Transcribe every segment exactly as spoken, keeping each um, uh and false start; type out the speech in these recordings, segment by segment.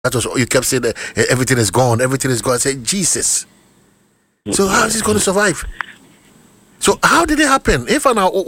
That was you kept saying that eh, everything is gone, everything is gone. I said, Jesus. So how is he going to survive? So how did it happen? If I know,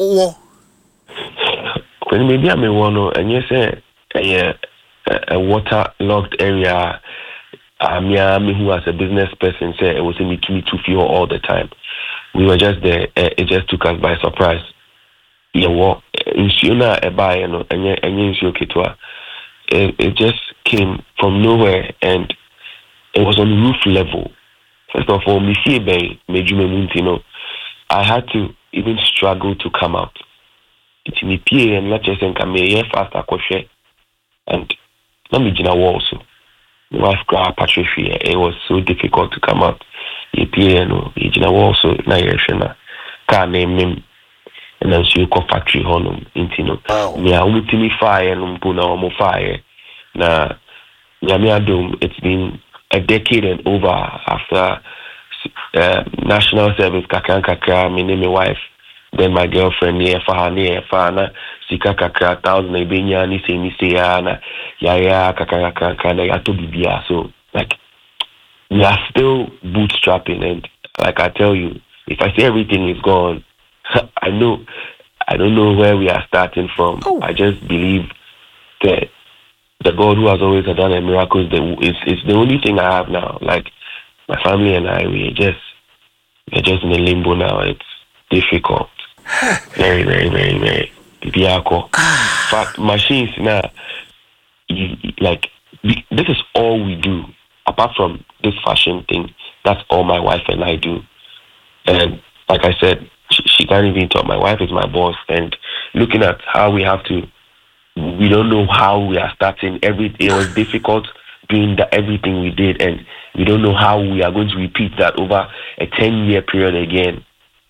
when maybe I'm a one, and you say a a waterlogged area. Um, yeah, me who as a business person said it was in me to feel all the time. We were just there. Uh, it just took us by surprise. Yeah, what? Insurance, a buy, you know, and and insurance, it it just came from nowhere, and it was on roof level. First of all, me see bay, me you know, I had to even struggle to come out. It's me P A and not just in Kamea fast akoshe, and let me jina wall also. My wife got Patricia. It was so difficult to come out. The P A no, jina wall also na yeshena. Car name him, and then she go factory honum intino. Me a umtimi fire no mpuna omo fire. Na Yamia Dome. It's been a decade and over after uh, national service. Kakan kakra, me name my wife. Then my girlfriend near for near for sika kakra thousand ebenya ni say ni say na ya ya kakra kakra na ya to bibia. So like we are still bootstrapping, and like I tell you, if I say everything is gone, I know I don't know where we are starting from. Oh. I just believe that the God who has always done a miracle is the is, is the only thing I have now. Like my family and I, we just we're just in a limbo now. It's difficult. Very, very, very, very difficult. In fact, machines now, you, like we, this is all we do. Apart from this fashion thing, that's all my wife and I do. And like I said, she, she can't even talk. My wife is my boss, and looking at how we have to, we don't know how we are starting. Every it was difficult doing the, everything we did, and we don't know how we are going to repeat that over a ten-year period again.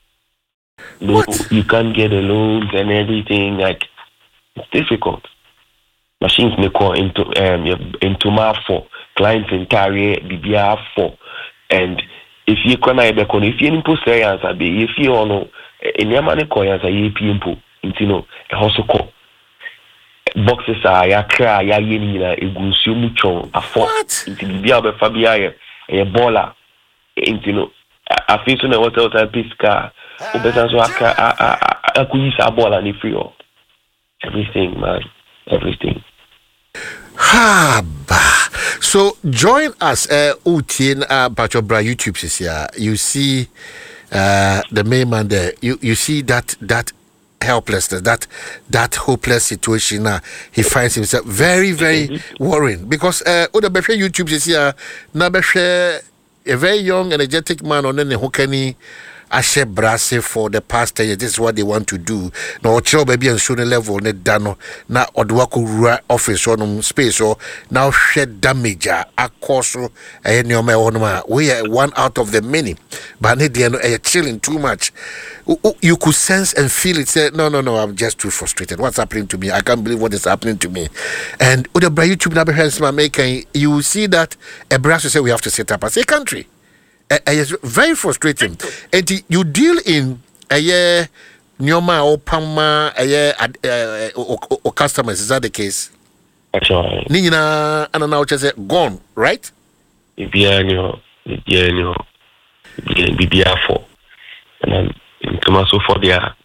No, what? You can't get a loans and everything. Like it's difficult. Machines may call into um into my for clients in Tari B B R for, and if you can if you input science, if you know in your money coins are you people, you know a hospital boxes are ya cry ya yeni na egunsu mucho afọ into B B R be Fabia a baller, you know I feel so na what else I pisca. Everything, man. Everything. So join us, uh, Utin, uh, Patobra YouTube this year. You see, uh, the main man there. You you see that that helplessness, that that hopeless situation. Uh, he finds himself very very worrying because uh, Oda Beshe YouTube this year. Na Beshe, a very young energetic man on the Hokeni. Ashe Brase for the past ten years. This is what they want to do. Now, child baby and soon level ne dano na odwako office on space or now shed damage a course any of my own. We are one out of the many, but they are chilling too much. You could sense and feel it. Say, no, no, no, I'm just too frustrated. What's happening to me? I can't believe what is happening to me. And with the YouTube number hands making, you will see that a Brase say we have to set up as a country. Uh, it's very frustrating. And you deal in a year, Nyoma or Pama, a year, or customers. Is that the case? Actually, Nina and now just gone, right? If you are, if you are, B B R four, and then in Tomaso for the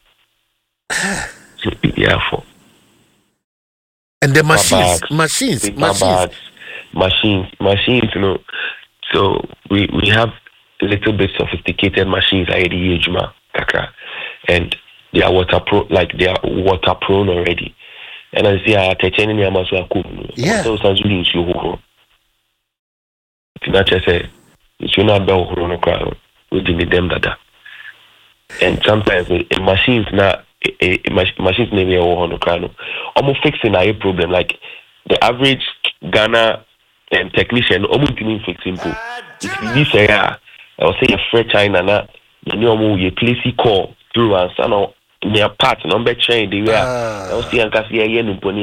B B R four. And the machines, machines, machines, machines, machines, you know. So we we have a little bit sophisticated machines I D Juma Kaka, and they are water pro like they are water prone already. And I see I touch any Amasu Aku. Yeah. So sounds really issue. It's not just a it's not about Horono crowd. We need them that. And sometimes a machines now a machines maybe a Horono crowd. Almost fixing a problem like the average Ghana and technician almost didn't fix simple. If this area I'll say a French China na you know you place call through and so near part number chain the way I'll see and see a no pony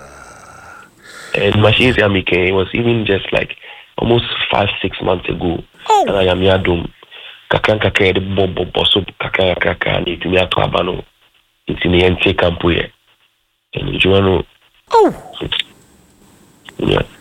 and machines are making it was even just like almost five, six months ago. Oh. And I am here doom kakan kaka the bobo bosso kaka kaka ni to me at Abano. It's in the N T camp here. And you know oh yeah.